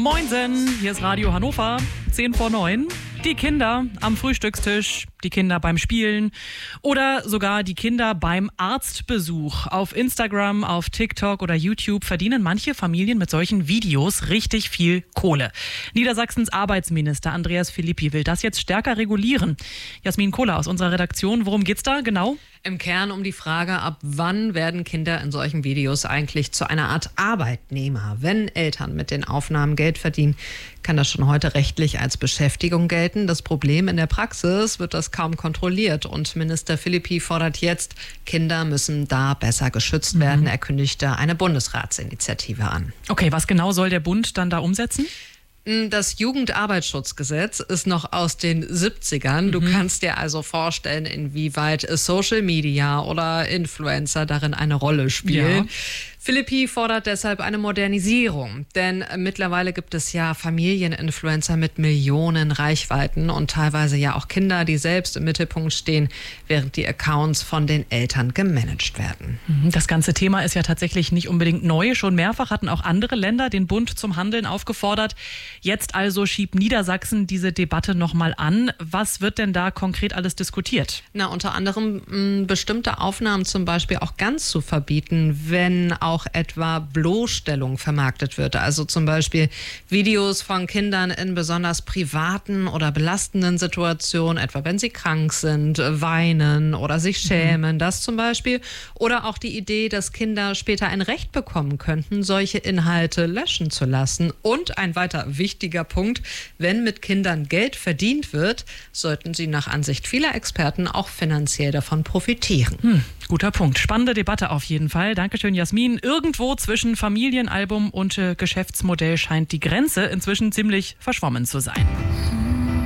Moinsen, hier ist Radio Hannover, 10:09. Die Kinder am Frühstückstisch, die Kinder beim Spielen oder sogar die Kinder beim Arztbesuch. Auf Instagram, auf TikTok oder YouTube verdienen manche Familien mit solchen Videos richtig viel Kohle. Niedersachsens Arbeitsminister Andreas Philippi will das jetzt stärker regulieren. Jasmin Kohler aus unserer Redaktion, worum geht's da genau? Im Kern um die Frage, ab wann werden Kinder in solchen Videos eigentlich zu einer Art Arbeitnehmer? Wenn Eltern mit den Aufnahmen Geld verdienen, kann das schon heute rechtlich als Beschäftigung gelten. Das Problem: in der Praxis wird das kaum kontrolliert und Minister Philippi fordert jetzt, Kinder müssen da besser geschützt werden. Er kündigte eine Bundesratsinitiative an. Okay, was genau soll der Bund dann da umsetzen? Das Jugendarbeitsschutzgesetz ist noch aus den 70ern. Du kannst dir also vorstellen, inwieweit Social Media oder Influencer darin eine Rolle spielen. Ja. Philippi fordert deshalb eine Modernisierung, denn mittlerweile gibt es ja Familieninfluencer mit Millionen Reichweiten und teilweise ja auch Kinder, die selbst im Mittelpunkt stehen, während die Accounts von den Eltern gemanagt werden. Das ganze Thema ist ja tatsächlich nicht unbedingt neu. Schon mehrfach hatten auch andere Länder den Bund zum Handeln aufgefordert. Jetzt also schiebt Niedersachsen diese Debatte nochmal an. Was wird denn da konkret alles diskutiert? Na, unter anderem bestimmte Aufnahmen zum Beispiel auch ganz zu verbieten, wenn auch etwa Bloßstellung vermarktet wird. Also zum Beispiel Videos von Kindern in besonders privaten oder belastenden Situationen, etwa wenn sie krank sind, weinen oder sich schämen, das zum Beispiel. Oder auch die Idee, dass Kinder später ein Recht bekommen könnten, solche Inhalte löschen zu lassen. Und ein weiter wichtiger Punkt: Wenn mit Kindern Geld verdient wird, sollten sie nach Ansicht vieler Experten auch finanziell davon profitieren. Guter Punkt. Spannende Debatte auf jeden Fall. Dankeschön, Jasmin. Irgendwo zwischen Familienalbum und Geschäftsmodell scheint die Grenze inzwischen ziemlich verschwommen zu sein.